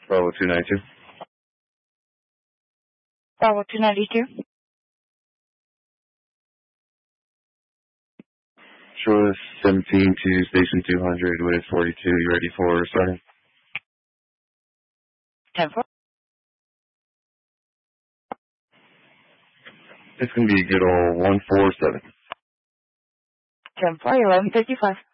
Bravo 292. Bravo 292. Show us 17 to station 200 with 42. You ready for starting? 10-4. It's going to be a good old 147. 10-4, 1155.